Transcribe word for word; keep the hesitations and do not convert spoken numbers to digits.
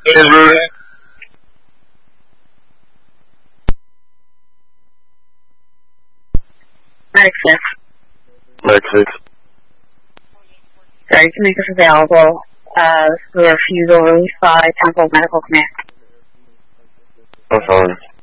Andrew. Medic six. Medic six. Sorry, to make us available. Uh, this is a refusal released by Temple Medical Command. I'm sorry.